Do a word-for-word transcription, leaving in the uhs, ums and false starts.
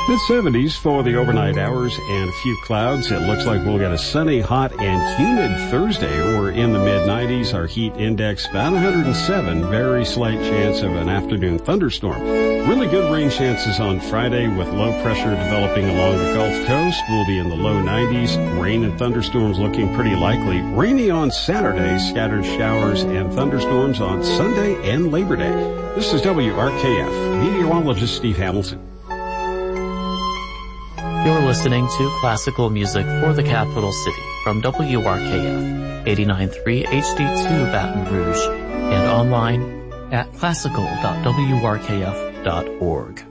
mid seventies for the overnight hours and a few clouds. It looks like we'll get a sunny, hot, and humid Thursday. We're in the mid nineties. Our heat index about one hundred seven. Very slight chance of an afternoon thunderstorm. Really good rain chances on Friday with low pressure developing along the Gulf Coast. We'll be in the low nineties. Rain and thunderstorms looking pretty likely. Rainy on Saturday. Scattered showers and thunderstorms on Sunday and Labor Day. This is W R K F. Meteorologist Steve Hamilton. You're listening to classical music for the capital city from W R K F, eighty-nine point three H D two Baton Rouge, and online at classical dot w r k f dot org.